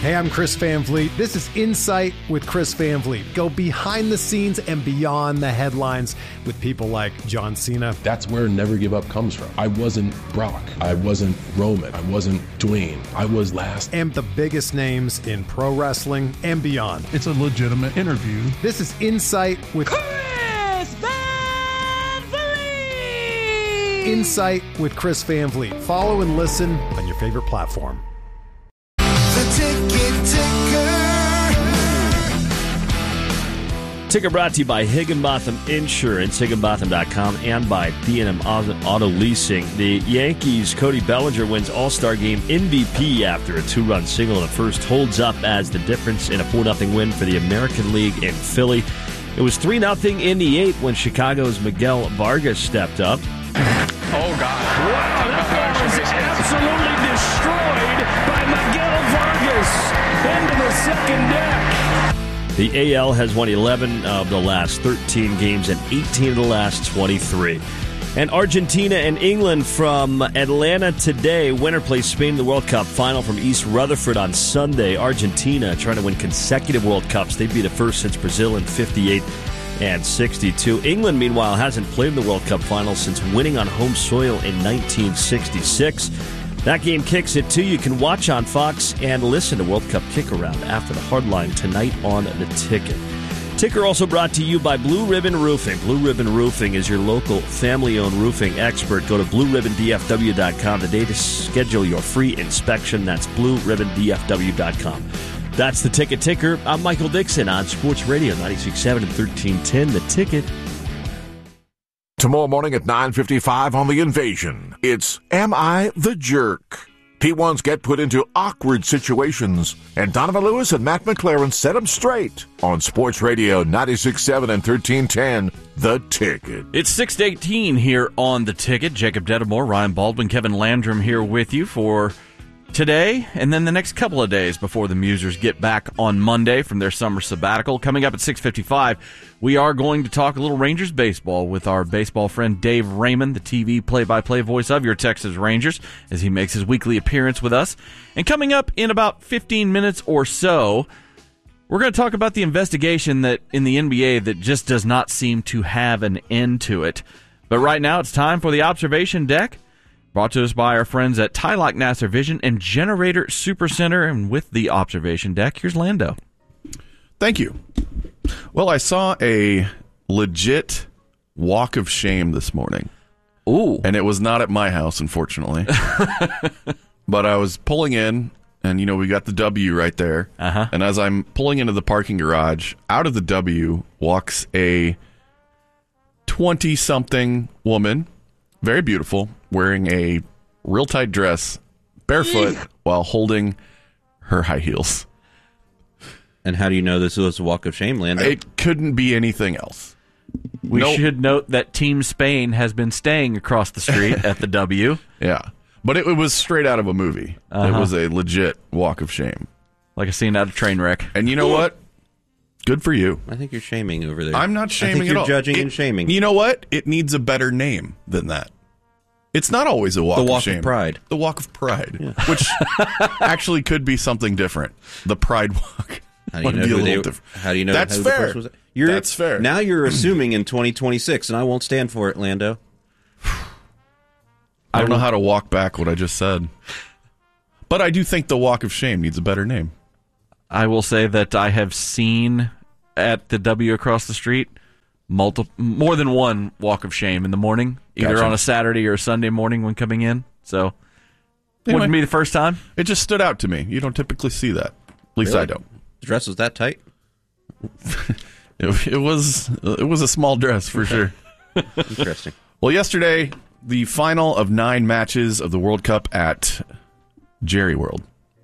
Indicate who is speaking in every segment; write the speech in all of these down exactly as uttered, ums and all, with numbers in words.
Speaker 1: Hey, I'm Chris Van Vliet. This is Insight with Chris Van Vliet. Go behind the scenes and beyond the headlines with people like John Cena.
Speaker 2: That's where Never Give Up comes from. I wasn't Brock. I wasn't Roman. I wasn't Dwayne. I was last.
Speaker 1: And the biggest names in pro wrestling and beyond.
Speaker 3: It's a legitimate interview.
Speaker 1: This is Insight with
Speaker 4: Chris Van Vliet.
Speaker 1: Insight with Chris Van Vliet. Follow and listen on your favorite platform.
Speaker 5: The Ticket Ticker.
Speaker 6: Ticker brought to you by Higginbotham Insurance, Higginbotham dot com, and by B and M Auto Leasing. The Yankees' Cody Bellinger wins All-Star Game M V P after a two-run single in the first, holds up as the difference in a four nothing win for the American League in Philly. It was three nothing in the eighth when Chicago's Miguel Vargas stepped up.
Speaker 7: Oh, God.
Speaker 4: Wow, that ball is absolutely destroyed by Miguel Vargas into the second deck.
Speaker 6: The A L has won eleven of the last thirteen games and eighteen of the last twenty-three. And Argentina and England from Atlanta today. Winner plays Spain in the World Cup final from East Rutherford on Sunday. Argentina trying to win consecutive World Cups. They'd be the first since Brazil in fifty-eight and sixty-two. England, meanwhile, hasn't played in the World Cup final since winning on home soil in nineteen sixty-six. That game kicks at two. You can watch on Fox and listen to World Cup Kick-Around after the Hardline tonight on The Ticket. Ticker also brought to you by Blue Ribbon Roofing. Blue Ribbon Roofing is your local family-owned roofing expert. Go to blue ribbon d f w dot com today to schedule your free inspection. That's blue ribbon d f w dot com. That's The Ticket Ticker. I'm Michael Dixon on Sports Radio ninety-six point seven and thirteen ten. The Ticket.
Speaker 8: Tomorrow morning at nine fifty-five on The Invasion, it's Am I the Jerk? T ones get put into awkward situations, and Donovan Lewis and Matt McLaren set them straight on Sports Radio ninety-six point seven and thirteen ten, The Ticket.
Speaker 9: It's six eighteen here on The Ticket. Jacob Dedamore, Ryan Baldwin, Kevin Landrum here with you for today, and then the next couple of days before the Musers get back on Monday from their summer sabbatical. Coming up at six fifty-five, we are going to talk a little Rangers baseball with our baseball friend Dave Raymond, the T V play-by-play voice of your Texas Rangers, as he makes his weekly appearance with us. And coming up in about fifteen minutes or so, we're going to talk about the investigation that in the N B A that just does not seem to have an end to it. But right now, it's time for the Observation Deck, brought to us by our friends at Tylock Nasser Vision and Generator Supercenter. And with the Observation Deck, here's Lando.
Speaker 3: Thank you. Well, I saw a legit walk of shame this morning.
Speaker 9: Ooh.
Speaker 3: And it was not at my house, unfortunately. But I was pulling in, and, you know, we got the W right there.
Speaker 9: Uh-huh.
Speaker 3: And as I'm pulling into the parking garage, out of the W walks a twenty-something woman, very beautiful, wearing a real tight dress, barefoot, while holding her high heels.
Speaker 10: And how do you know this was a walk of shame, Lando?
Speaker 3: It couldn't be anything else.
Speaker 9: We
Speaker 3: nope.
Speaker 9: should note that Team Spain has been staying across the street at the W.
Speaker 3: Yeah. But it, it was straight out of a movie.
Speaker 9: Uh-huh.
Speaker 3: It was a legit walk of shame.
Speaker 9: Like a scene out of Trainwreck.
Speaker 3: And you know what? Good for you.
Speaker 10: I think you're shaming over there.
Speaker 3: I'm not shaming
Speaker 10: I think
Speaker 3: at
Speaker 10: you're
Speaker 3: all.
Speaker 10: judging
Speaker 3: it,
Speaker 10: and shaming.
Speaker 3: You know what? It needs a better name than that. It's not always a walk,
Speaker 10: the walk
Speaker 3: of shame.
Speaker 10: of pride.
Speaker 3: The walk of pride.
Speaker 10: Yeah.
Speaker 3: Which actually could be something different. The pride walk.
Speaker 10: How do you know? Who they, how do you know?
Speaker 3: That's
Speaker 10: who
Speaker 3: fair.
Speaker 10: The person was? You're,
Speaker 3: That's fair.
Speaker 10: Now you're assuming in twenty twenty-six, and I won't stand for it, Lando.
Speaker 3: I don't know how to walk back what I just said. But I do think the walk of shame needs a better name.
Speaker 9: I will say that I have seen at the W across the street multiple, more than one walk of shame in the morning, either
Speaker 3: Gotcha.
Speaker 9: on a Saturday or a Sunday morning when coming in. So
Speaker 3: Anyway,
Speaker 9: wouldn't be the first time.
Speaker 3: It just stood out to me. You don't typically see that. At least
Speaker 10: Really?
Speaker 3: I don't.
Speaker 10: The dress was that tight?
Speaker 3: it, it was it was a small dress for sure.
Speaker 10: Interesting.
Speaker 3: Well, yesterday, the final of nine matches of the World Cup at Jerry World.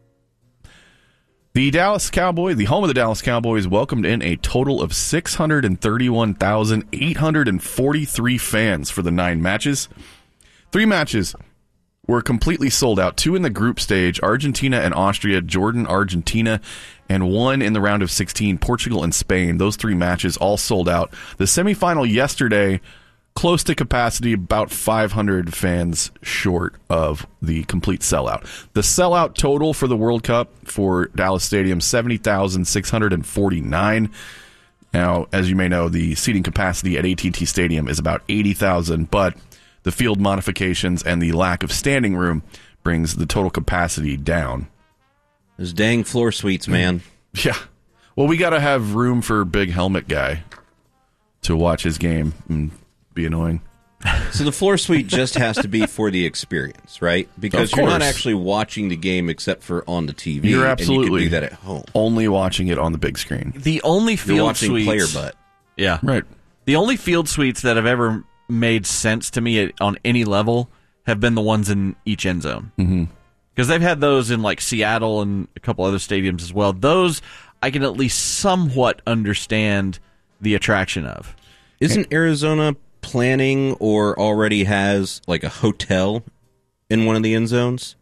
Speaker 3: The Dallas Cowboys, the home of the Dallas Cowboys, welcomed in a total of six hundred thirty-one thousand eight hundred forty-three fans for the nine matches. Three matches were completely sold out. Two in the group stage, Argentina and Austria, Jordan, Argentina, and one in the round of sixteen, Portugal and Spain. Those three matches all sold out. The semifinal yesterday close to capacity, about five hundred fans short of the complete sellout. The sellout total for the World Cup for Dallas Stadium, seventy thousand six hundred forty-nine. Now, as you may know, the seating capacity at A T and T Stadium is about eighty thousand, but the field modifications and the lack of standing room brings the total capacity down.
Speaker 10: Those dang floor suites, man.
Speaker 3: Yeah. Well, we got to have room for big helmet guy to watch his game and be annoying.
Speaker 10: So the floor suite just has to be for the experience, right? Because
Speaker 3: Of
Speaker 10: you're not
Speaker 3: course.
Speaker 10: actually watching the game except for on the T V.
Speaker 3: You're absolutely
Speaker 10: And you can do that at home.
Speaker 3: only watching it on the big screen.
Speaker 9: The only
Speaker 10: You're
Speaker 9: field
Speaker 10: watching
Speaker 9: suites,
Speaker 10: player butt.
Speaker 9: yeah,
Speaker 3: Right.
Speaker 9: The only field suites that have ever made sense to me at, on any level have been the ones in each end zone.
Speaker 3: Mm-hmm.
Speaker 9: Because they've had those in like Seattle and a couple other stadiums as well. Those I can at least somewhat understand the attraction of.
Speaker 10: Isn't Arizona planning or already has like a hotel in one of the end zones?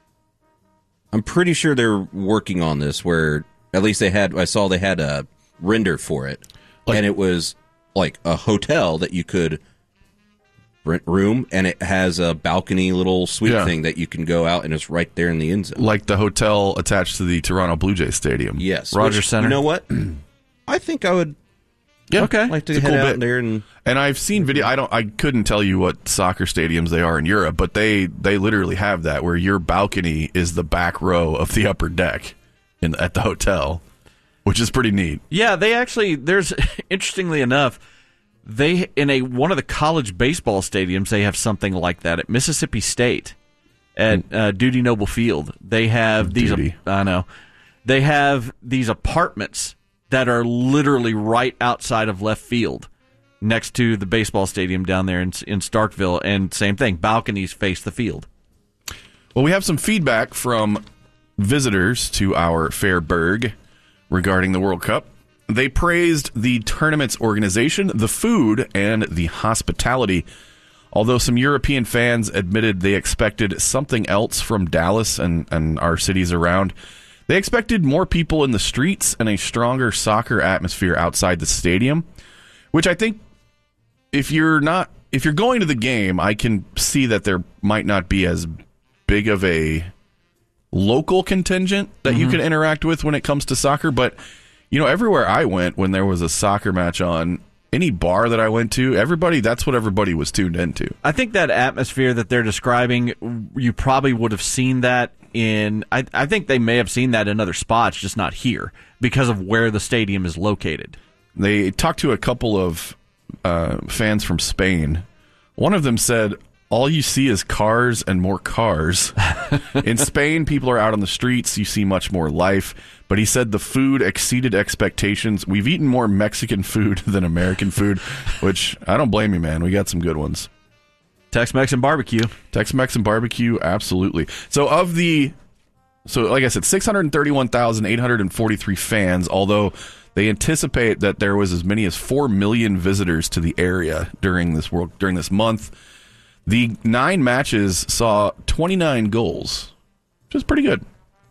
Speaker 10: I'm pretty sure they're working on this where at least they had, I saw they had a render for it.
Speaker 3: Like-
Speaker 10: and it was like a hotel that you could rent room, and it has a balcony little suite
Speaker 3: Yeah.
Speaker 10: thing that you can go out and it's right there in the end zone.
Speaker 3: Like the hotel attached to the Toronto Blue Jays Stadium.
Speaker 10: Yes.
Speaker 9: Rogers
Speaker 10: which,
Speaker 9: Center.
Speaker 10: You know what? I think I would
Speaker 3: Yeah.
Speaker 9: Okay.
Speaker 10: like to
Speaker 3: It's a
Speaker 10: head
Speaker 3: cool
Speaker 10: out
Speaker 3: bit.
Speaker 10: there and
Speaker 3: And I've seen video. I don't. I couldn't tell you what soccer stadiums they are in Europe, but they they literally have that where your balcony is the back row of the upper deck in at the hotel, which is pretty neat.
Speaker 9: Yeah, they actually, there's, interestingly enough, they, in a one of the college baseball stadiums, they have something like that at Mississippi State at uh, Duty Noble Field. They have these,
Speaker 3: Duty.
Speaker 9: I know, they have these apartments that are literally right outside of left field next to the baseball stadium down there in, in Starkville, and same thing, balconies face the field.
Speaker 3: Well, we have some feedback from visitors to our Fairburg regarding the World Cup. They praised the tournament's organization, the food, and the hospitality. Although some European fans admitted they expected something else from Dallas and, and our cities around. They expected more people in the streets and a stronger soccer atmosphere outside the stadium, which I think if you're not if you're going to the game, I can see that there might not be as big of a local contingent that
Speaker 9: Mm-hmm.
Speaker 3: you can interact with when it comes to soccer, but you know, everywhere I went when there was a soccer match on, any bar that I went to, everybody, that's what everybody was tuned into.
Speaker 9: I think that atmosphere that they're describing, you probably would have seen that in, I, I think they may have seen that in other spots, just not here, because of where the stadium is located.
Speaker 3: They talked to a couple of uh, fans from Spain. One of them said, all you see is cars and more cars. In Spain, people are out on the streets. You see much more life. But he said the food exceeded expectations. We've eaten more Mexican food than American food, which I don't blame you, man. We got some good ones.
Speaker 9: Tex-Mex and barbecue.
Speaker 3: Tex-Mex and barbecue, absolutely. So of the, so like I said, six hundred thirty-one thousand eight hundred forty-three fans, although they anticipate that there was as many as four million visitors to the area during this world during this month. The nine matches saw twenty-nine goals, which is pretty good.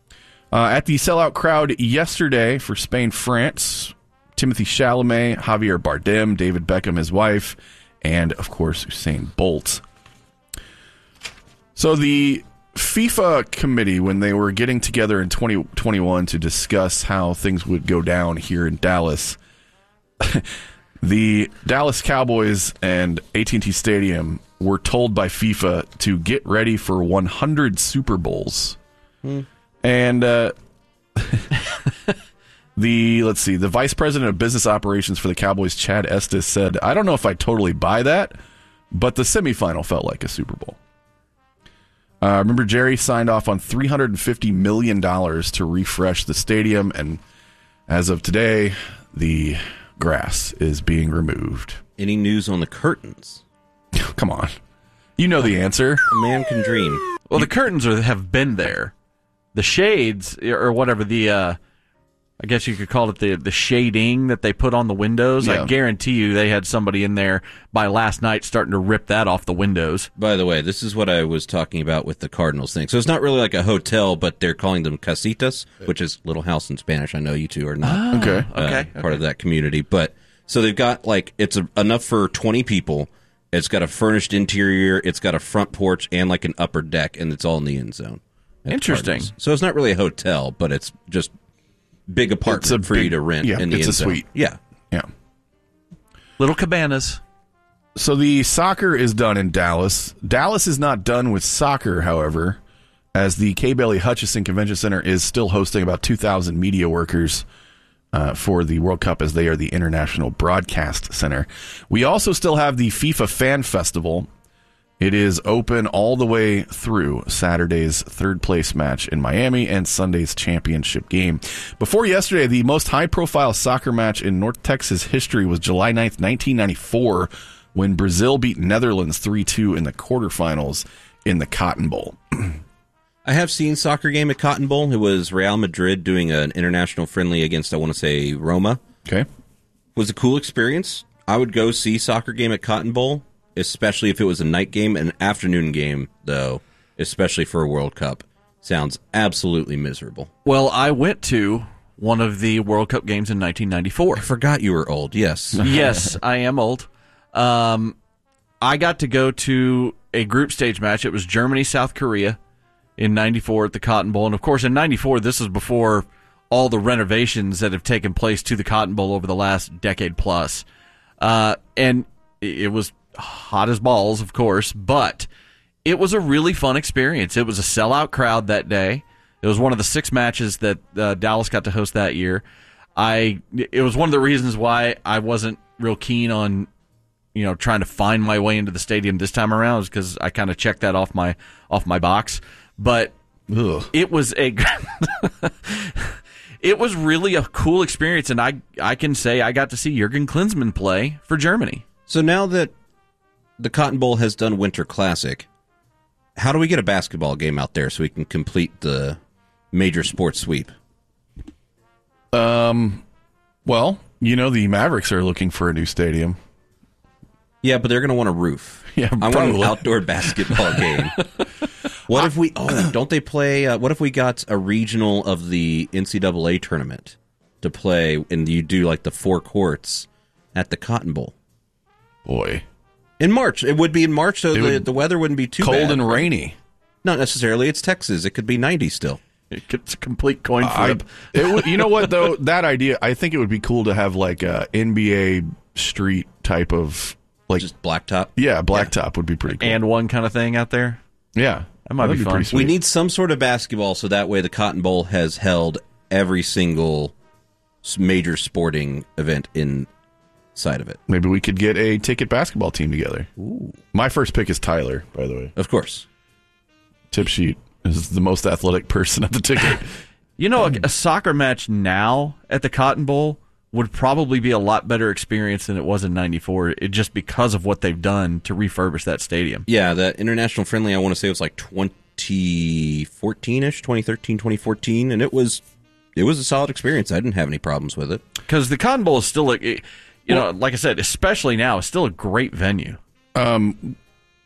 Speaker 3: Uh, at the sellout crowd yesterday for Spain-France, Timothy Chalamet, Javier Bardem, David Beckham, his wife, and, of course, Usain Bolt. So the FIFA committee, when they were getting together in twenty twenty-one to discuss how things would go down here in Dallas, the Dallas Cowboys and A T and T Stadium were told by FIFA to get ready for one hundred Super Bowls. Hmm. And uh, the, let's see, the vice president of business operations for the Cowboys, Chad Estes, said, I don't know if I totally buy that, but the semifinal felt like a Super Bowl. Uh, remember, Jerry signed off on three hundred fifty million dollars to refresh the stadium, and as of today, the grass is being removed.
Speaker 10: Any news on the curtains?
Speaker 3: Come on. You know the answer.
Speaker 10: A man can dream.
Speaker 9: Well, the curtains are, have been there. The shades, or whatever, the, uh, I guess you could call it the, the shading that they put on the windows.
Speaker 3: Yeah.
Speaker 9: I guarantee you they had somebody in there by last night starting to rip that off the windows.
Speaker 10: By the way, this is what I was talking about with the Cardinals thing. So it's not really like a hotel, but they're calling them casitas, which is little house in Spanish. I know you two are not
Speaker 3: Okay.
Speaker 10: uh,
Speaker 9: Okay,
Speaker 10: part
Speaker 9: okay.
Speaker 10: of that community. But so they've got like, it's a, enough for twenty people. It's got a furnished interior. It's got a front porch and like an upper deck, and it's all in the end zone.
Speaker 9: Interesting.
Speaker 10: Cardinals. So it's not really a hotel, but it's just big apartment
Speaker 3: It's a
Speaker 10: for
Speaker 3: big-
Speaker 10: you to rent
Speaker 3: yeah,
Speaker 10: in the
Speaker 3: it's
Speaker 10: end
Speaker 3: a
Speaker 10: zone.
Speaker 3: suite.
Speaker 10: Yeah.
Speaker 3: Yeah.
Speaker 9: Little cabanas.
Speaker 3: So the soccer is done in Dallas. Dallas is not done with soccer, however, as the Kay Bailey Hutchison Convention Center is still hosting about two thousand media workers uh, for the World Cup, as they are the International Broadcast Center. We also still have the FIFA Fan Festival. It is open all the way through Saturday's third place match in Miami and Sunday's championship game. Before yesterday, the most high-profile soccer match in North Texas history was July ninth, nineteen ninety-four, when Brazil beat Netherlands three two in the quarterfinals in the Cotton Bowl.
Speaker 10: I have seen soccer game at Cotton Bowl. It was Real Madrid doing an international friendly against, I want to say, Roma.
Speaker 3: Okay.
Speaker 10: It was a cool experience. I would go see soccer game at Cotton Bowl, especially if it was a night game. An afternoon game, though, especially for a World Cup, sounds absolutely miserable.
Speaker 9: Well, I went to one of the World Cup games in nineteen ninety-four.
Speaker 10: I forgot you were old, yes.
Speaker 9: Yes, I am old. Um, I got to go to a group stage match. It was Germany-South Korea in ninety-four at the Cotton Bowl. And, of course, in ninety-four, this is before all the renovations that have taken place to the Cotton Bowl over the last decade plus. Uh, and it was hot as balls, of course, but it was a really fun experience. It was a sellout crowd that day. It was one of the six matches that uh, Dallas got to host that year. I It was one of the reasons why I wasn't real keen on you know, trying to find my way into the stadium this time around, is because I kind of checked that off my off my box. But ugh. it was a it was really a cool experience, and I I can say I got to see Jurgen Klinsmann play for Germany.
Speaker 10: So now that the Cotton Bowl has done Winter Classic, how do we get a basketball game out there so we can complete the major sports sweep?
Speaker 3: Um, well, you know, the Mavericks are looking for a new stadium.
Speaker 10: Yeah, but they're going to want a roof.
Speaker 3: Yeah,
Speaker 10: I
Speaker 3: probably.
Speaker 10: want an outdoor basketball game. What if we? Oh, don't they play? Uh, what if we got a regional of the N C double A tournament to play, and you do like the four courts at the Cotton Bowl?
Speaker 3: Boy,
Speaker 10: in March it would be in March, so the,
Speaker 3: would,
Speaker 10: the weather wouldn't be too
Speaker 3: cold
Speaker 10: bad,
Speaker 3: and
Speaker 10: right?
Speaker 3: rainy.
Speaker 10: Not necessarily. It's Texas. It could be ninety still.
Speaker 9: It's a complete coin flip.
Speaker 3: I, it would, you know what though? That idea, I think it would be cool to have like a N B A street type of. Like
Speaker 10: just blacktop?
Speaker 3: Yeah, blacktop yeah. would be pretty cool.
Speaker 9: And one kind of thing out there?
Speaker 3: Yeah.
Speaker 9: That might
Speaker 3: That'd
Speaker 9: be,
Speaker 3: be
Speaker 9: fun.
Speaker 3: pretty sweet.
Speaker 10: We need some sort of basketball so that way the Cotton Bowl has held every single major sporting event inside of it.
Speaker 3: Maybe we could get a ticket basketball team together.
Speaker 10: Ooh.
Speaker 3: My first pick is Tyler, by the way.
Speaker 10: Of course.
Speaker 3: Tip sheet is the most athletic person at the ticket.
Speaker 9: You know, a, a soccer match now at the Cotton Bowl would probably be a lot better experience than it was in ninety-four, it, just because of what they've done to refurbish that stadium.
Speaker 10: Yeah, that international friendly, I want to say it was like twenty fourteen-ish, twenty thirteen, twenty fourteen, and it was it was a solid experience. I didn't have any problems with it.
Speaker 9: Because the Cotton Bowl is still, a, you well, know, like I said, especially now, it's still a great venue.
Speaker 3: Um,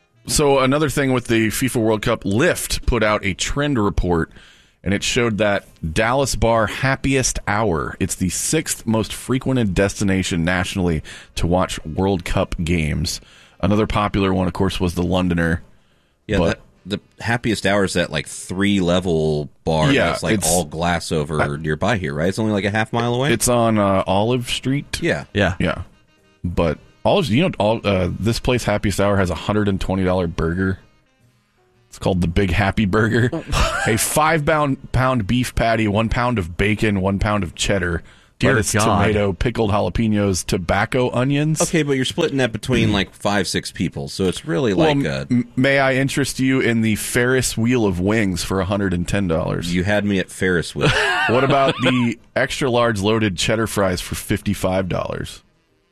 Speaker 3: so another thing with the FIFA World Cup, Lyft put out a trend report, and it showed that Dallas Bar happiest hour. It's the sixth most frequented destination nationally to watch World Cup games. Another popular one, of course, was the Londoner.
Speaker 10: Yeah,
Speaker 3: but,
Speaker 10: that, the happiest hour is that like three level bar
Speaker 3: yeah,
Speaker 10: that's like all glass over I, nearby here, right? It's only like a half mile away.
Speaker 3: It's on uh, Olive Street.
Speaker 10: Yeah,
Speaker 9: yeah,
Speaker 3: yeah. But all you know, all uh, this place happiest hour has a hundred and twenty dollar burger. It's called the Big Happy Burger. A five pound pound beef patty, one pound of bacon, one pound of cheddar,
Speaker 9: Dear
Speaker 3: lettuce,
Speaker 9: God.
Speaker 3: tomato, pickled jalapenos, tobacco, onions.
Speaker 10: Okay, but you're splitting that between like five, six people, so it's really
Speaker 3: well,
Speaker 10: like. A,
Speaker 3: m- may I interest you in the Ferris wheel of wings for a hundred and ten dollars?
Speaker 10: You had me at Ferris wheel.
Speaker 3: What about the extra large loaded cheddar fries for fifty five dollars,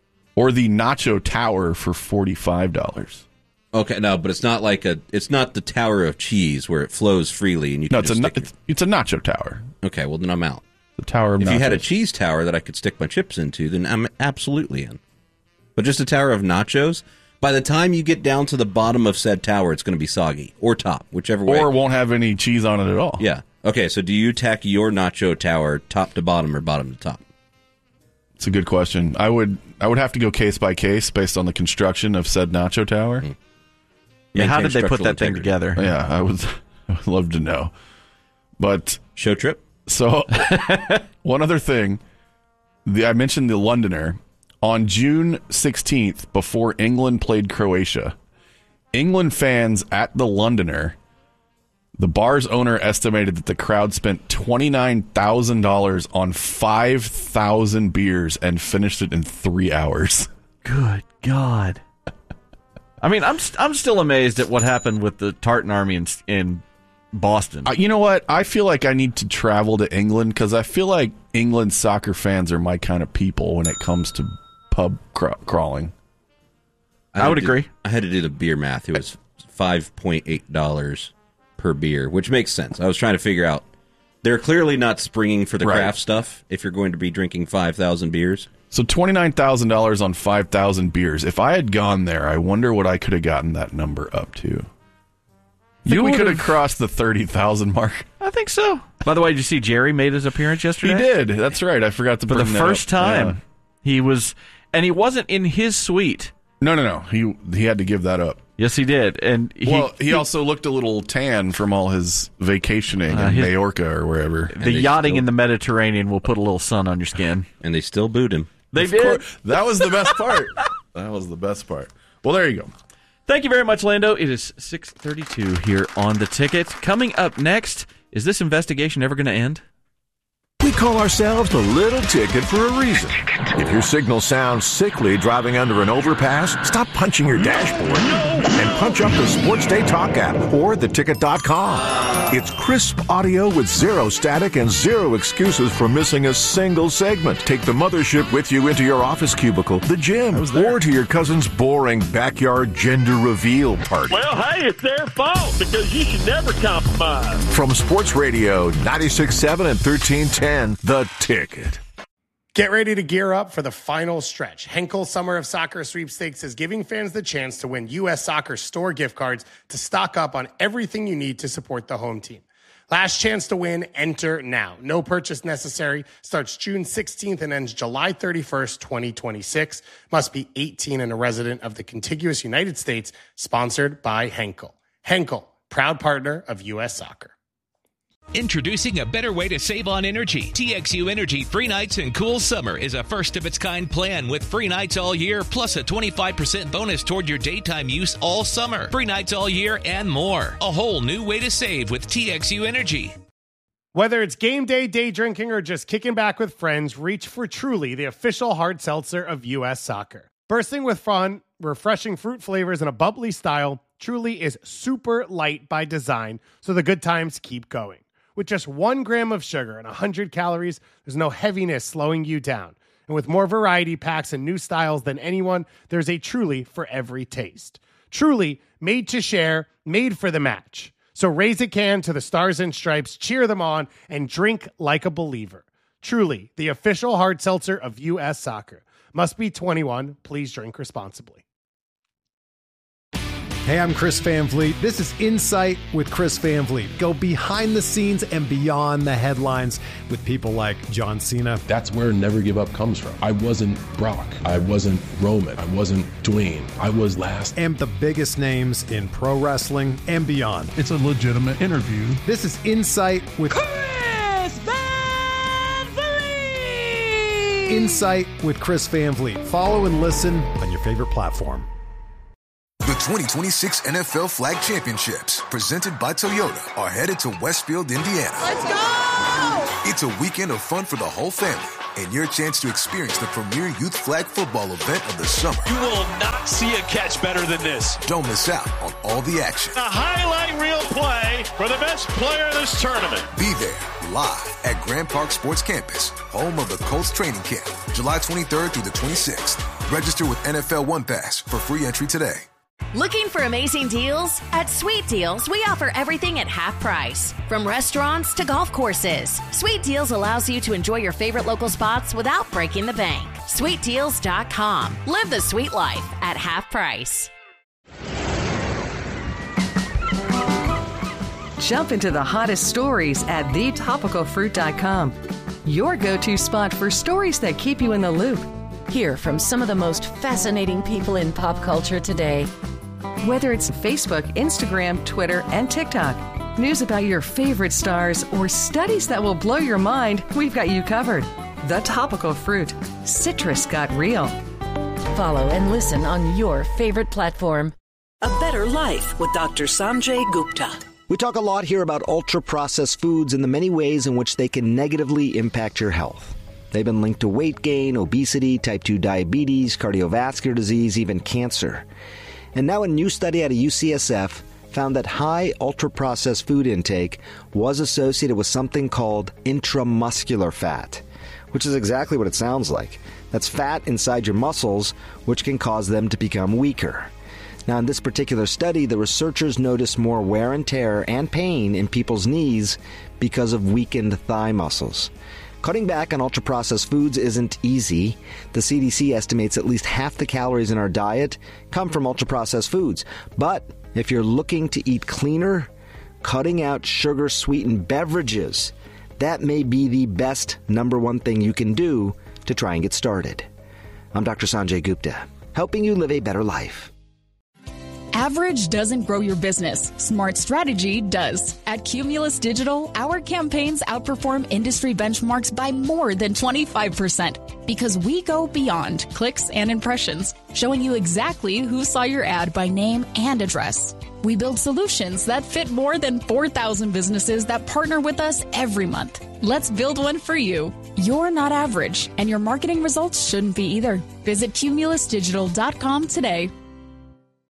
Speaker 3: or the Nacho Tower for forty five dollars?
Speaker 10: Okay, no, but it's not like a. It's not the Tower of Cheese where it flows freely and you.
Speaker 3: No,
Speaker 10: can
Speaker 3: it's
Speaker 10: just
Speaker 3: a
Speaker 10: stick
Speaker 3: it's, it's a Nacho Tower.
Speaker 10: Okay, well then I'm out.
Speaker 3: The Tower of
Speaker 10: If
Speaker 3: nachos.
Speaker 10: you had a cheese tower that I could stick my chips into, then I'm absolutely in. But just a tower of nachos. By the time you get down to the bottom of said tower, it's going to be soggy or top, whichever way.
Speaker 3: Or won't have any cheese on it at all.
Speaker 10: Yeah. Okay, so do you tack your nacho tower top to bottom or bottom to top?
Speaker 3: It's a good question. I would I would have to go case by case based on the construction of said Nacho Tower.
Speaker 9: Mm. Yeah, how did they put that thing together?
Speaker 3: Yeah, I would, I would love to know. But
Speaker 10: show trip.
Speaker 3: So, one other thing, the, I mentioned the Londoner on June sixteenth before England played Croatia. England fans at the Londoner, the bar's owner estimated that the crowd spent twenty-nine thousand dollars on five thousand beers and finished it in three hours.
Speaker 9: Good God. I mean, I'm st- I'm still amazed at what happened with the Tartan Army in, in Boston.
Speaker 3: Uh, you know what? I feel like I need to travel to England because I feel like England soccer fans are my kind of people when it comes to pub cra- crawling.
Speaker 9: I, I would
Speaker 10: do,
Speaker 9: agree.
Speaker 10: I had to do the beer math. It was five point eight dollars per beer, which makes sense. I was trying to figure out. They're clearly not springing for the
Speaker 3: Right.
Speaker 10: craft stuff if you're going to be drinking five thousand beers.
Speaker 3: So twenty-nine thousand dollars on five thousand beers. If I had gone there, I wonder what I could have gotten that number up to. You think we could have crossed the thirty thousand mark.
Speaker 9: I think so. By the way, did you see Jerry made his appearance yesterday?
Speaker 3: He did. That's right. I forgot to
Speaker 9: For
Speaker 3: bring
Speaker 9: the
Speaker 3: that
Speaker 9: first
Speaker 3: up.
Speaker 9: time.
Speaker 3: Yeah.
Speaker 9: He was, and he wasn't in his suite.
Speaker 3: No, no, no. He he had to give that up.
Speaker 9: Yes, he did. And he,
Speaker 3: well, he, he also looked a little tan from all his vacationing
Speaker 9: Uh,
Speaker 3: in
Speaker 9: his-
Speaker 3: Majorca or wherever.
Speaker 9: the yachting in the Mediterranean will put a little sun on your skin.
Speaker 10: And they still booed him.
Speaker 9: They
Speaker 3: Of
Speaker 9: did.
Speaker 3: course. That was the best part. That was the best part. Well, there you go.
Speaker 9: Thank you very much, Lando. It is six thirty-two here on The Ticket. Coming up next, is this investigation ever going to end?
Speaker 8: We call ourselves the Little Ticket for a reason. If your signal sounds sickly driving under an overpass, stop punching your dashboard and punch up the Sports Day Talk app or the ticket dot com. It's crisp audio with zero static and zero excuses for missing a single segment. Take the mothership with you into your office cubicle, the gym, or to your cousin's boring backyard gender reveal party.
Speaker 7: Well, hey, it's their fault because you should never compromise.
Speaker 8: From Sports Radio ninety-six point seven and thirteen ten, The Ticket.
Speaker 11: Get ready to gear up for the final stretch. Henkel Summer of Soccer Sweepstakes is giving fans the chance to win U S Soccer store gift cards to stock up on everything you need to support the home team. Last chance to win, enter now. No purchase necessary. Starts June sixteenth and ends July thirty-first, twenty twenty-six. Must be eighteen and a resident of the contiguous United States. Sponsored by Henkel. Henkel, proud partner of U S Soccer.
Speaker 12: Introducing a better way to save on energy. T X U Energy Free Nights and Cool Summer is a first-of-its-kind plan with free nights all year, plus a twenty-five percent bonus toward your daytime use all summer. Free nights all year and more. A whole new way to save with T X U Energy.
Speaker 11: Whether it's game day, day drinking, or just kicking back with friends, reach for Truly, the official hard seltzer of U S Soccer. Bursting with fun, refreshing fruit flavors, and a bubbly style, Truly is super light by design, so the good times keep going. With just one gram of sugar and one hundred calories, there's no heaviness slowing you down. And with more variety packs and new styles than anyone, there's a Truly for every taste. Truly, made to share, made for the match. So raise a can to the Stars and Stripes, cheer them on, and drink like a believer. Truly, the official hard seltzer of U S Soccer. Must be twenty-one. Please drink responsibly.
Speaker 1: Hey, I'm Chris Van Vliet. This is Insight with Chris Van Vliet. Go behind the scenes and beyond the headlines with people like John Cena.
Speaker 2: That's where Never Give Up comes from. I wasn't Brock. I wasn't Roman. I wasn't Dwayne. I was last.
Speaker 1: And the biggest names in pro wrestling and beyond.
Speaker 13: It's a legitimate interview.
Speaker 1: This is Insight with
Speaker 5: Chris Van Vliet.
Speaker 1: Insight with Chris Van Vliet. Follow and listen on your favorite platform.
Speaker 14: The twenty twenty-six N F L Flag Championships, presented by Toyota, are headed to Westfield, Indiana.
Speaker 5: Let's go!
Speaker 14: It's a weekend of fun for the whole family and your chance to experience the premier youth flag football event of the summer.
Speaker 7: You will not see a catch better than this.
Speaker 14: Don't miss out on all the action.
Speaker 7: A highlight reel play for the best player of this tournament.
Speaker 14: Be there live at Grand Park Sports Campus, home of the Colts training camp, July twenty-third through the twenty-sixth. Register with N F L One Pass for free entry today.
Speaker 15: Looking for amazing deals? At Sweet Deals, we offer everything at half price. From restaurants to golf courses, Sweet Deals allows you to enjoy your favorite local spots without breaking the bank. sweet deals dot com. Live the sweet life at half price.
Speaker 13: Jump into the hottest stories at the topical fruit dot com. Your go-to spot for stories that keep you in the loop.
Speaker 16: Hear from some of the most fascinating people in pop culture today.
Speaker 13: Whether it's Facebook, Instagram, Twitter, and TikTok, news about your favorite stars, or studies that will blow your mind, we've got you covered. The Topical Fruit. Citrus got real.
Speaker 16: Follow and listen on your favorite platform.
Speaker 17: A Better Life with Doctor Sanjay Gupta.
Speaker 18: We talk a lot here about ultra-processed foods and the many ways in which they can negatively impact your health. They've been linked to weight gain, obesity, type two diabetes, cardiovascular disease, even cancer. And now a new study out of U C S F found that high ultra-processed food intake was associated with something called intramuscular fat, which is exactly what it sounds like. That's fat inside your muscles, which can cause them to become weaker. Now, in this particular study, the researchers noticed more wear and tear and pain in people's knees because of weakened thigh muscles. Cutting back on ultra-processed foods isn't easy. The C D C estimates at least half the calories in our diet come from ultra-processed foods. But if you're looking to eat cleaner, cutting out sugar-sweetened beverages, that may be the best number one thing you can do to try and get started. I'm Doctor Sanjay Gupta, helping you live a better life.
Speaker 19: Average doesn't grow your business. Smart strategy does. At Cumulus Digital, our campaigns outperform industry benchmarks by more than twenty-five percent because we go beyond clicks and impressions, showing you exactly who saw your ad by name and address. We build solutions that fit more than four thousand businesses that partner with us every month. Let's build one for you. You're not average, and your marketing results shouldn't be either. Visit cumulus digital dot com today.